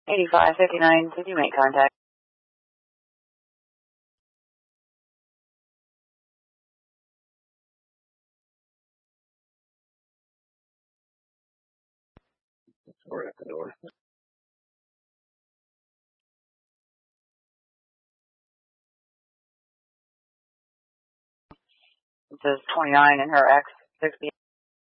8559, did you make contact? We're at the door. It says 29 and her ex 60.